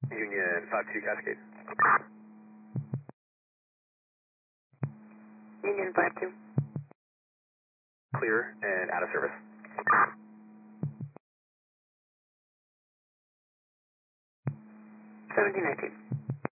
Union 52 Cascade. Union 52. Clear and out of service. 1719.